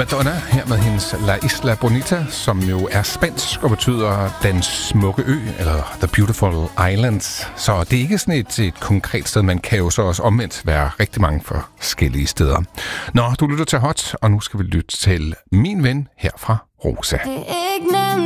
Madonna her med hendes La Isla Bonita, som jo er spansk og betyder den smukke ø, eller The Beautiful Islands. Så det er ikke sådan et konkret sted, man kan jo så også omvendt være rigtig mange forskellige steder. Nå, du lytter til Hot, og nu skal vi lytte til Min Ven her fra Rosa.